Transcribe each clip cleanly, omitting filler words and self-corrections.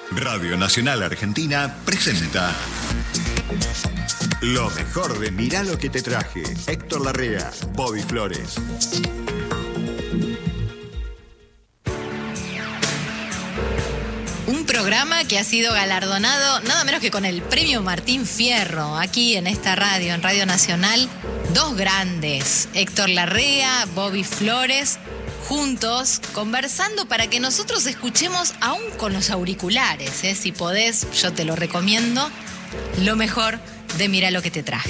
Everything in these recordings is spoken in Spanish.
Radio Nacional Argentina presenta lo mejor de Mirá lo que te traje. Héctor Larrea, Bobby Flores. Un programa que ha sido galardonado nada menos que con el premio Martín Fierro, aquí en esta radio, en Radio Nacional. Dos grandes, Héctor Larrea, Bobby Flores, juntos, conversando para que nosotros escuchemos, aún con los auriculares, si podés, yo te lo recomiendo, lo mejor de Mirá lo que te traje.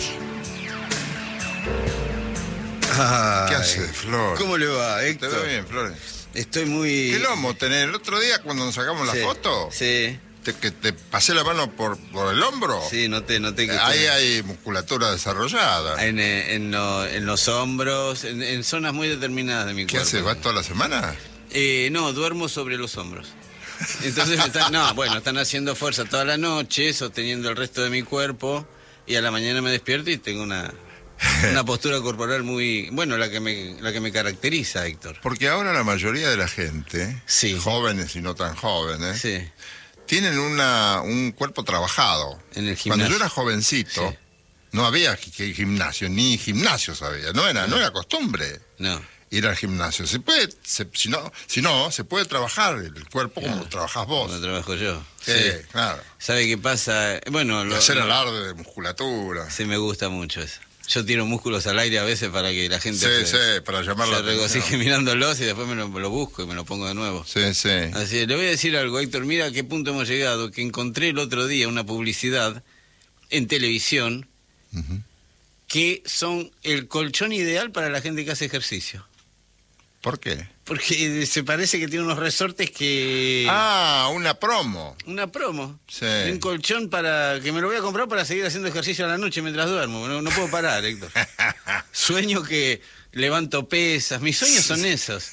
Ay, ¿qué haces, Flor? ¿Cómo le va, Héctor? ¿Te veo bien, Flores? Estoy muy... ¿Qué lomo tenés? El otro día cuando nos sacamos la foto, sí. que te pasé la mano por el hombro. Sí, noté que... Ahí hay musculatura desarrollada. En los hombros, en zonas muy determinadas de mi cuerpo. ¿Qué haces? ¿Vas toda la semana? No, duermo sobre los hombros. Entonces están haciendo fuerza toda la noche, sosteniendo el resto de mi cuerpo, y a la mañana me despierto y tengo una postura corporal muy... Bueno, la que me caracteriza, Héctor. Porque ahora la mayoría de la gente, sí, jóvenes y no tan jóvenes, sí, tienen un cuerpo trabajado. En el gimnasio. Cuando yo era jovencito, sí, no había gimnasio, ni gimnasios había. No era costumbre. No. Ir al gimnasio. Se puede, si no, se puede trabajar el cuerpo, claro, como trabajás vos. Como trabajo yo. Sí, claro. ¿Sabe qué pasa? Bueno, hacer alarde de musculatura. Sí, me gusta mucho eso. Yo tiro músculos al aire a veces para que la gente para llamar la atención. Se regocije mirándolos y después me lo busco y me lo pongo de nuevo. Sí. Así, le voy a decir algo, Héctor, mira a qué punto hemos llegado, que encontré el otro día una publicidad en televisión, que son el colchón ideal para la gente que hace ejercicio. ¿Por qué? Porque se parece que tiene unos resortes que... Ah, una promo. Una promo. Sí. Un colchón que me lo voy a comprar para seguir haciendo ejercicio a la noche mientras duermo. No puedo parar, Héctor. Sueño que levanto pesas. Mis sueños son esos.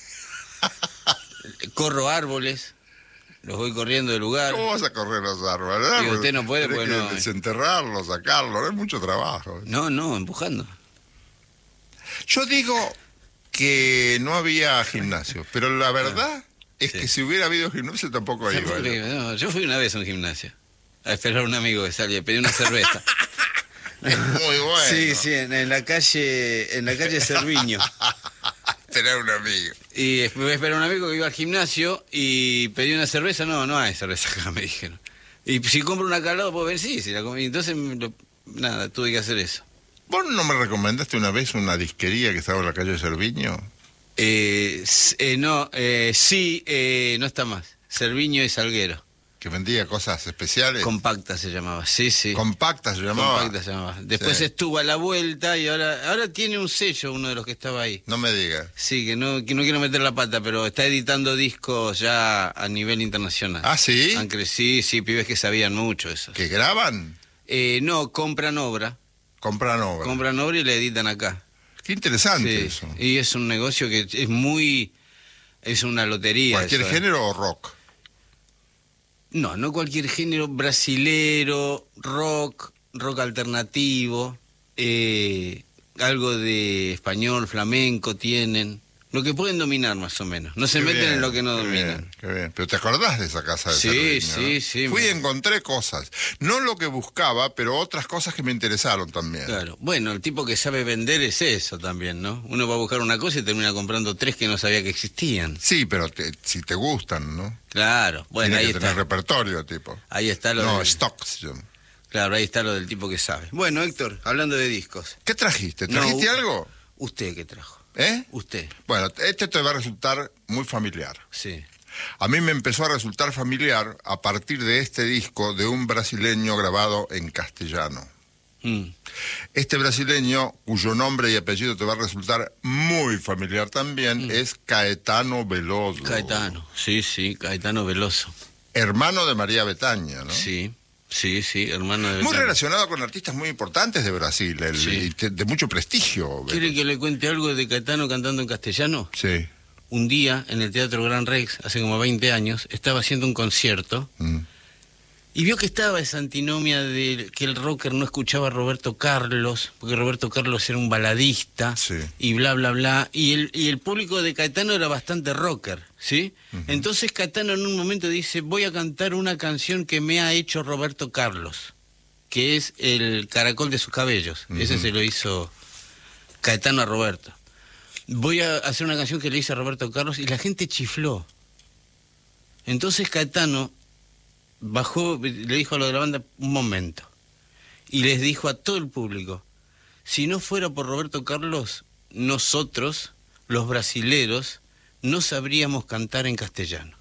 Corro árboles. Los voy corriendo de lugar. ¿Cómo vas a correr los árboles? Y usted no puede, porque no... desenterrarlos, sacarlos. Es mucho trabajo. No, empujando. Yo digo que no había gimnasio, pero la verdad es que si hubiera habido gimnasio tampoco iba. No, yo fui una vez a un gimnasio a esperar a un amigo que salía, pedí una cerveza. Es muy bueno. Sí, en la calle Cerviño. Esperar a un amigo. Y voy a esperar a un amigo que iba al gimnasio y pedí una cerveza. No hay cerveza acá, me dijeron. Y si compro una acá al lado, puedo ver, sí, la comí. Entonces, nada, tuve que hacer eso. ¿Vos no me recomendaste una vez una disquería que estaba en la calle Cerviño? No está más. Cerviño y Salguero. Que vendía cosas especiales. Compacta se llamaba, sí. Compacta se llamaba. Después estuvo a la vuelta y ahora tiene un sello uno de los que estaba ahí. No me digas. Sí, que no quiero meter la pata, pero está editando discos ya a nivel internacional. ¿Ah, sí? Sí, pibes que sabían mucho eso. ¿Que graban? No, compran obra. Compran obra y la editan acá. Qué interesante eso. Y es un negocio que es una lotería. ¿Cualquier género o rock? No cualquier género, brasilero, rock alternativo, algo de español, flamenco tienen. Lo que pueden dominar más o menos. No se meten en lo que no dominan. Qué bien. Pero ¿te acordás de esa casa de Cerviño? Sí. Fui y encontré cosas. No lo que buscaba, pero otras cosas que me interesaron también. Claro. Bueno, el tipo que sabe vender es eso también, ¿no? Uno va a buscar una cosa y termina comprando 3 que no sabía que existían. Sí, pero si te gustan, ¿no? Claro. Bueno, tiene ahí que está. tener repertorio, tipo. Ahí está lo stock, se llama. Claro, ahí está lo del tipo que sabe. Bueno, Héctor, hablando de discos. ¿Qué trajiste? ¿Trajiste algo? ¿Usted qué trajo? Usted. Bueno, este te va a resultar muy familiar. Sí. A mí me empezó a resultar familiar a partir de este disco de un brasileño grabado en castellano. Este brasileño, cuyo nombre y apellido te va a resultar muy familiar también, es Caetano Veloso. Caetano Veloso. Hermano de María Bethânia, ¿no? Sí, hermano de... Muy relacionado con artistas muy importantes de Brasil, de mucho prestigio. ¿Quiere que le cuente algo de Caetano cantando en castellano? Sí. Un día, en el Teatro Gran Rex, hace como 20 años, estaba haciendo un concierto Y vio que estaba esa antinomia de que el rocker no escuchaba a Roberto Carlos, porque Roberto Carlos era un baladista, Sí. y bla, bla, bla. Y el público de Caetano era bastante rocker, ¿sí? Entonces Caetano en un momento dice, voy a cantar una canción que me ha hecho Roberto Carlos, que es El caracol de sus cabellos. Ese se lo hizo Caetano a Roberto. Voy a hacer una canción que le hice a Roberto Carlos, y la gente chifló. Entonces Caetano bajó, le dijo a lo de la banda, un momento, y les dijo a todo el público, si no fuera por Roberto Carlos, nosotros, los brasileros, no sabríamos cantar en castellano.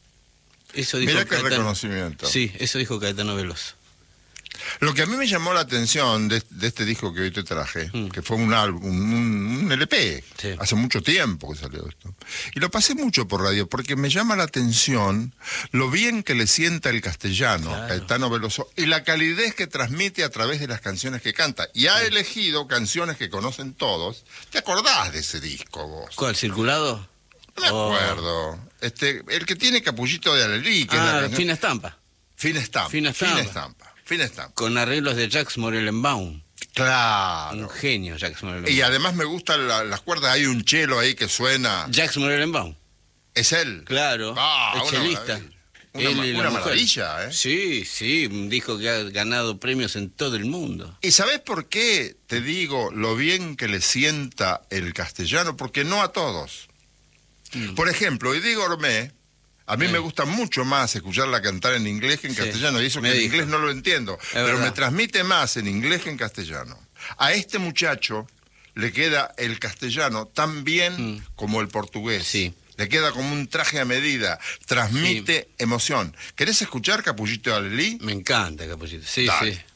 Eso dijo Mirá qué Caetano. reconocimiento. Sí, eso dijo Caetano Veloso. Lo que a mí me llamó la atención de este disco que hoy te traje, que fue un álbum, un LP, Sí. hace mucho tiempo que salió esto, y lo pasé mucho por radio, porque me llama la atención lo bien que le sienta el castellano, Claro. Caetano Veloso, y la calidez que transmite a través de las canciones que canta. Y ha elegido canciones que conocen todos. ¿Te acordás de ese disco vos? ¿Cuál, Circulado? No me acuerdo. El que tiene Capullito de Alelí, que es la canción... Fina Estampa, Fina Estampa. Fina Estampa. Fina Estampa. Fina Estampa. con arreglos de Jacques Morellenbaum. Claro. Un genio, Jacques Morellenbaum. Y además me gustan las cuerdas, hay un chelo ahí que suena. Jacques Morellenbaum. ¿Es él? Claro, Ah, el una chelista. maravilla. Él y la Una mujer. maravilla, ¿eh? Sí, sí, dijo que ha ganado premios en todo el mundo. ¿Y sabés por qué te digo lo bien que le sienta el castellano? Porque no a todos. Por ejemplo, Edith Gourmet, a mí me gusta mucho más escucharla cantar en inglés que en Sí, castellano, y eso me que en dijo. inglés no lo entiendo, pero verdad. me transmite más en inglés que en castellano. A este muchacho le queda el castellano tan bien como el portugués. Sí. Le queda como un traje a medida, transmite emoción. ¿Querés escuchar Capullito de Alelí? Me encanta, Capullito. Sí, Dale. sí.